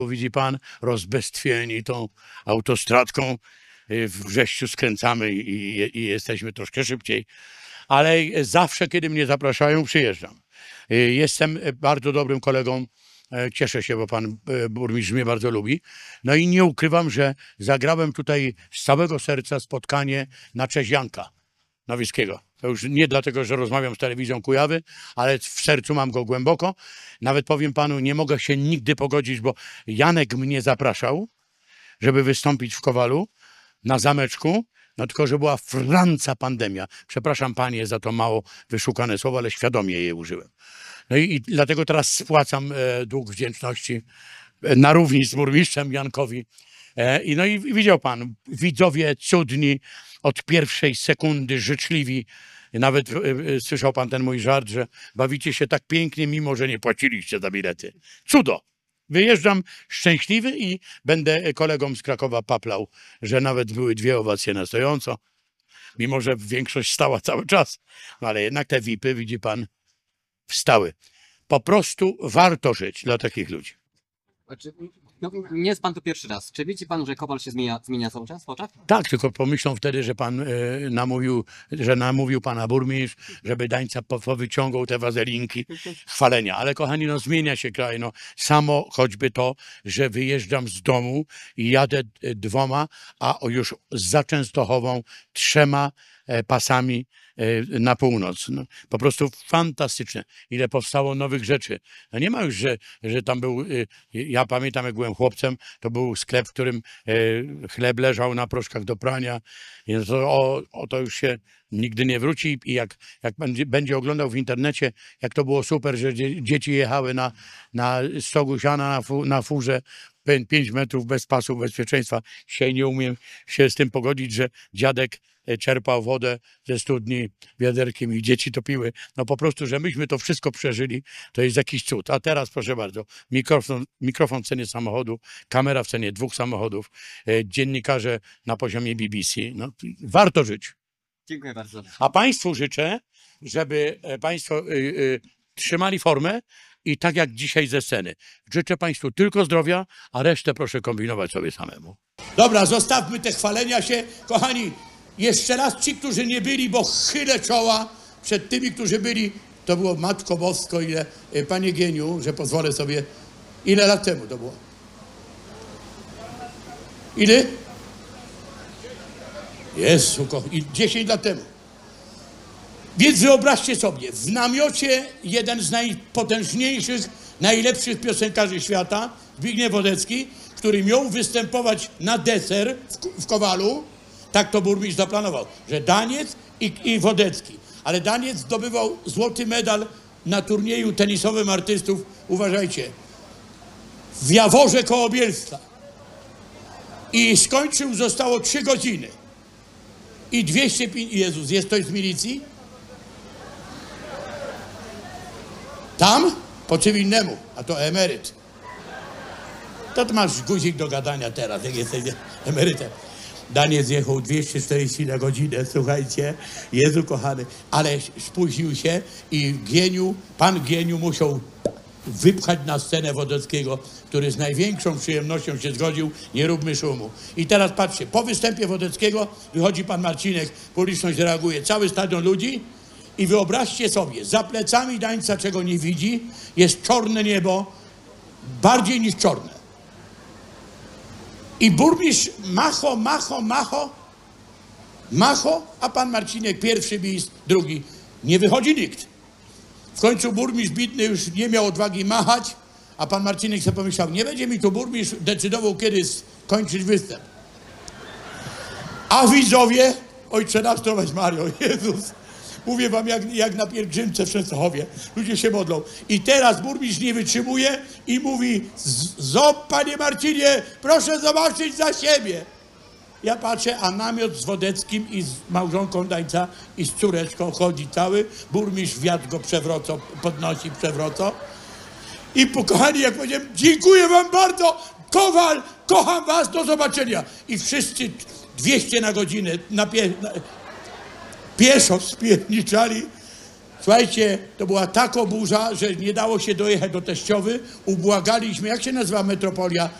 Widzi pan, rozbestwieni tą autostradką. W Brześciu skręcamy i jesteśmy troszkę szybciej. Ale zawsze, kiedy mnie zapraszają, przyjeżdżam. Jestem bardzo dobrym kolegą. Cieszę się, bo pan burmistrz mnie bardzo lubi. No i nie ukrywam, że zagrałem tutaj z całego serca spotkanie na cześć Janka Nowickiego. To już nie dlatego, że rozmawiam z telewizją Kujawy, ale w sercu mam go głęboko. Nawet powiem panu, nie mogę się nigdy pogodzić, bo Janek mnie zapraszał, żeby wystąpić w Kowalu na zameczku, no tylko, że była franca pandemia. Przepraszam panie za to mało wyszukane słowo, ale świadomie je użyłem. No i dlatego teraz spłacam dług wdzięczności na równi z burmistrzem Jankowi. No i widział pan, widzowie cudni, od pierwszej sekundy życzliwi. Nawet słyszał pan ten mój żart, że bawicie się tak pięknie, mimo że nie płaciliście za bilety. Cudo! Wyjeżdżam szczęśliwy i będę kolegom z Krakowa paplał, że nawet były 2 owacje na stojąco, mimo że większość stała cały czas. No ale jednak te VIP-y, widzi pan, wstały. Po prostu warto żyć dla takich ludzi. No, nie jest pan tu pierwszy raz. Czy widzi pan, że Kowal się zmienia cały czas w oczach? Tak, tylko pomyślą wtedy, że pan namówił pana burmistrz, żeby Dańca powyciągał te wazelinki chwalenia. Ale kochani, no zmienia się kraj. No, samo choćby to, że wyjeżdżam z domu i jadę 2, a już za Częstochową 3 pasami na północ. No, po prostu fantastyczne. Ile powstało nowych rzeczy. No nie ma już, że tam był, ja pamiętam jak byłem chłopcem, to był sklep, w którym chleb leżał na proszkach do prania. I to już się nigdy nie wróci i jak będzie oglądał w internecie, jak to było super, że dzieci jechały na stogu siana na furze 5 metrów bez pasów bezpieczeństwa. Dzisiaj nie umiem się z tym pogodzić, że dziadek czerpał wodę ze studni wiaderkiem i dzieci to piły. No po prostu, że myśmy to wszystko przeżyli, to jest jakiś cud. A teraz proszę bardzo, mikrofon w cenie samochodu, kamera w cenie 2 samochodów, dziennikarze na poziomie BBC. No, warto żyć. Dziękuję bardzo. A państwu życzę, żeby państwo trzymali formę i tak jak dzisiaj ze sceny. Życzę państwu tylko zdrowia, a resztę proszę kombinować sobie samemu. Dobra, zostawmy te chwalenia się. Kochani, jeszcze raz ci, którzy nie byli, bo chylę czoła przed tymi, którzy byli. To było Matko Bosko, ile, panie Gieniu, że pozwolę sobie, ile lat temu to było? Ile? Jezu, 10 lat temu. Więc wyobraźcie sobie, w namiocie jeden z najpotężniejszych, najlepszych piosenkarzy świata, Zbigniew Wodecki, który miał występować na deser w Kowalu. Tak to burmistrz zaplanował, że Daniec i Wodecki. Ale Daniec zdobywał złoty medal na turnieju tenisowym artystów, uważajcie, w Jaworze koło Bielska. I skończył, zostało 3 godziny. I 205... Jezus, jest ktoś z milicji? Tam? Po czym innemu, a to emeryt. To ty masz guzik do gadania teraz, jak jesteś emerytem. Daniec jechał 240 na godzinę, słuchajcie, Jezu kochany, ale spóźnił się i pan Gieniu musiał wypchać na scenę Wodeckiego, który z największą przyjemnością się zgodził, nie róbmy szumu. I teraz patrzcie, po występie Wodeckiego wychodzi pan Marcinek, publiczność reaguje, cały stadion ludzi i wyobraźcie sobie, za plecami Dańca, czego nie widzi, jest czarne niebo, bardziej niż czarne. I burmistrz macho, a pan Marcinek pierwszy bis, drugi. Nie wychodzi nikt. W końcu burmistrz bitny już nie miał odwagi machać, a pan Marcinek sobie pomyślał, nie będzie mi tu burmistrz decydował, kiedy skończyć występ. A widzowie, ojcze nasz, zdrowaś Mario, Jezus, mówię wam jak na pielgrzymce w Częstochowie. Ludzie się modlą. I teraz burmistrz nie wytrzymuje i mówi, panie Marcinie, proszę zobaczyć za siebie. Ja patrzę, a namiot z Wodeckim i z małżonką Dańca i z córeczką chodzi cały. Burmistrz wiatr go podnosi, przewraca. I kochani, jak powiedziałem, dziękuję wam bardzo, Kowal, kocham was, do zobaczenia. I wszyscy 200 na godzinę pieszo spierniczali Słuchajcie, to była taka burza, że nie dało się dojechać do Teściowy. Ubłagaliśmy, jak się nazywa metropolia